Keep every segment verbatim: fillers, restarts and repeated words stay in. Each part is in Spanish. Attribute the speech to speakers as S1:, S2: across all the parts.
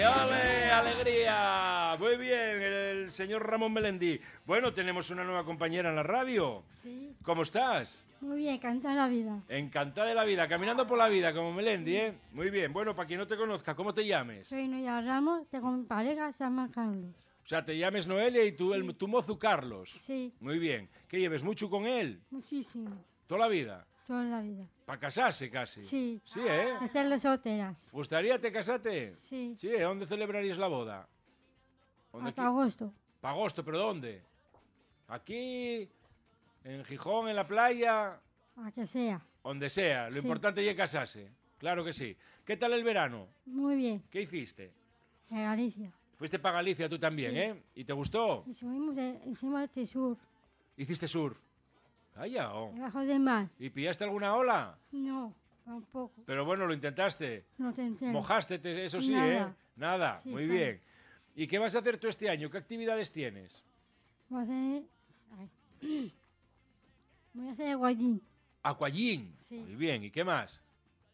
S1: ¡Ole, alegría! Muy bien, el señor Ramón Melendi. Bueno, tenemos una nueva compañera en la radio.
S2: Sí.
S1: ¿Cómo estás?
S2: Muy bien, encantada la vida.
S1: Encantada de la vida, caminando por la vida como Melendi, ¿eh? Muy bien, bueno, para quien no te conozca, ¿cómo te llames?
S2: Soy Noelia Ramos, tengo mi pareja, se llama Carlos.
S1: O sea, te llames Noelia y tú,
S2: Sí.
S1: el, tu mozo Carlos.
S2: Sí,
S1: Muy bien. ¿Qué lleves mucho con él?
S2: muchísimo,
S1: ¿Toda la vida?
S2: toda la vida.
S1: ¿Para casarse casi?
S2: Sí.
S1: Sí, ¿eh?
S2: De ser los solteras.
S1: ¿Gustaría te casarte?
S2: Sí,
S1: Sí, ¿eh? ¿Dónde celebrarías la boda? ¿Dónde
S2: hasta
S1: qui-
S2: agosto.
S1: ¿Pa' agosto? ¿Pero dónde? ¿Aquí? ¿En Gijón? ¿En la playa?
S2: A que sea.
S1: Donde sea. Lo
S2: Sí.
S1: importante es casarse. Claro que sí. ¿Qué tal el verano?
S2: Muy bien,
S1: ¿Qué hiciste?
S2: en Galicia.
S1: Fuiste para Galicia tú también,
S2: Sí.
S1: ¿eh? ¿Y te gustó?
S2: Hicimos, de, hicimos este sur,
S1: ¿Hiciste surf? Vaya, oh.
S2: debajo del mar.
S1: ¿Y pillaste alguna ola?
S2: No, tampoco.
S1: Pero bueno, lo intentaste.
S2: No te entiendo.
S1: Mojaste, te- eso sí,
S2: Nada.
S1: ¿eh? Nada.
S2: Sí,
S1: Muy
S2: está
S1: bien. ¿Y qué vas a hacer tú este año? ¿Qué actividades tienes?
S2: Voy a hacer... ay. Voy a hacer el guayín.
S1: Aquagym.
S2: Sí.
S1: Muy bien. ¿Y qué más?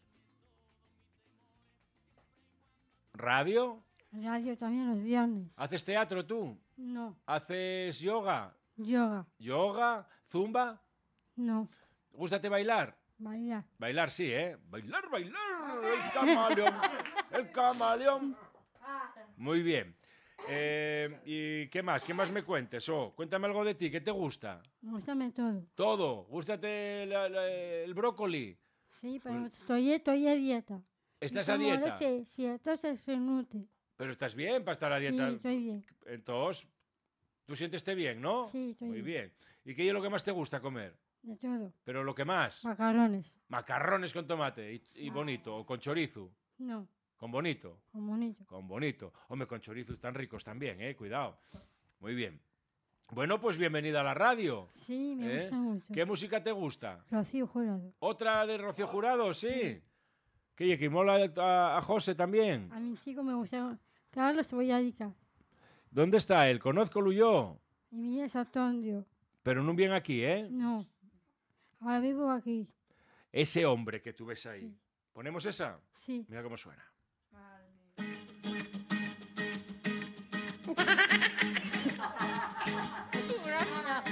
S1: ¿Radio?
S2: Radio también los viernes.
S1: ¿Haces teatro tú?
S2: No.
S1: ¿Haces yoga?
S2: Yoga.
S1: ¿Yoga? ¿Zumba?
S2: No.
S1: ¿Gústate bailar?
S2: Bailar.
S1: Bailar sí, ¿eh? Bailar, bailar. El camaleón. El camaleón. Muy bien. Eh, ¿Y qué más? ¿Qué más me cuentes? Oh, cuéntame algo de ti. ¿Qué te gusta?
S2: Me gusta todo.
S1: Todo. ¿Gústate la- la- el brócoli?
S2: Sí, pero estoy, estoy a dieta.
S1: ¿Estás
S2: Y
S1: a
S2: como
S1: dieta?
S2: leche, sí, entonces es inútil.
S1: Pero estás bien para estar a
S2: Sí,
S1: dieta.
S2: estoy bien.
S1: Entonces, tú siéntete bien, ¿no?
S2: Sí, estoy
S1: Muy
S2: bien.
S1: bien. ¿Y qué es lo que más te gusta comer?
S2: De todo.
S1: Pero lo que más.
S2: Macarrones.
S1: Macarrones con tomate y, y bonito. O con chorizo.
S2: No,
S1: Con bonito.
S2: con bonito.
S1: Con bonito. Hombre, con chorizo están ricos también, ¿eh? Cuidado. Muy bien. Bueno, pues bienvenida a la radio.
S2: Sí, me
S1: ¿eh?
S2: gusta mucho.
S1: ¿Qué música te gusta?
S2: Rocío Jurado.
S1: ¿Otra de Rocío Jurado? Sí. ¿Qué, que mola a, a José también?
S2: A mi chico me gusta. Carlos te voy a dedicar.
S1: ¿Dónde está él? Conozco yo.
S2: Y mi es Antonio.
S1: Pero no bien aquí, ¿eh?
S2: No. Ahora vivo aquí.
S1: Ese hombre que tú ves ahí.
S2: Sí.
S1: ¿Ponemos esa?
S2: Sí.
S1: Mira cómo suena.